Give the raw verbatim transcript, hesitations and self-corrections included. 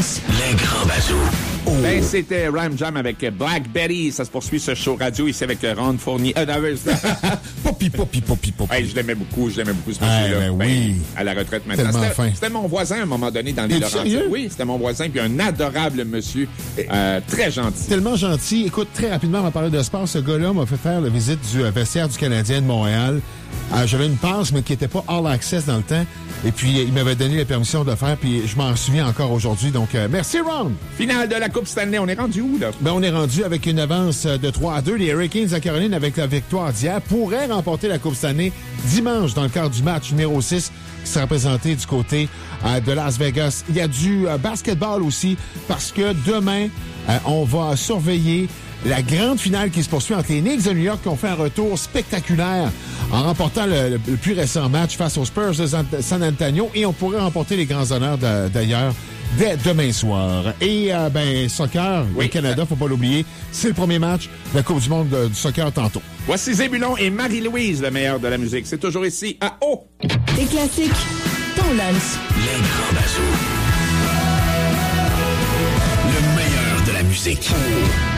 Les grands bazous. Oh. Ben, c'était Ram Jam avec Black Betty. Ça se poursuit ce show radio ici avec Ron Fournier. Euh, Poppy, poppy, poppy, poppy. Hey, je l'aimais beaucoup, je l'aimais beaucoup, ce Ah, monsieur-là. ben Ben, oui. à la retraite maintenant. Tellement C'était, fin. c'était mon voisin à un moment donné dans les Es-tu Laurentides. sérieux? Oui, c'était mon voisin, puis un adorable monsieur, euh, très gentil. Tellement gentil. Écoute, très rapidement, on va parler de sport. Ce gars-là m'a fait faire la visite du euh, vestiaire du Canadien de Montréal. Euh, j'avais une passe, mais qui n'était pas all access dans le temps. Et puis, il m'avait donné la permission de le faire, puis je m'en souviens encore aujourd'hui. Donc, euh, merci, Ron! Finale de la Coupe Stanley, on est rendu où, là? Ben, on est rendu avec une avance de trois à deux. Les Hurricanes de Caroline, avec la victoire d'hier, pourraient remporter la Coupe Stanley dimanche dans le cadre du match numéro six qui sera présenté du côté euh, de Las Vegas. Il y a du euh, basketball aussi parce que demain, euh, on va surveiller la grande finale qui se poursuit entre les Knicks de New York qui ont fait un retour spectaculaire en remportant le, le, le plus récent match face aux Spurs de San Antonio et on pourrait remporter les grands honneurs de, d'ailleurs dès demain soir. Et euh, ben soccer, oui, le Canada, faut pas l'oublier, c'est le premier match de la Coupe du monde de, du soccer tantôt. Voici Zébulon et Marie-Louise, le meilleur de la musique. C'est toujours ici à O. Des classiques, ton lunch. Les grands bazous. Le meilleur de la musique.